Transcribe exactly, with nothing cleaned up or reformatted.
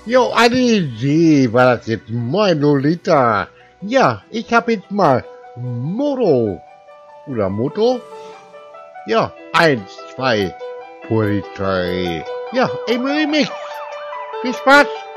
Jo, eine Idee war das jetzt. Moin, Lolita. Ja, ich hab jetzt mal Moto. Oder Moto? Ja, eins, zwei, Polizei. Ja, ich will mich. Viel Spaß.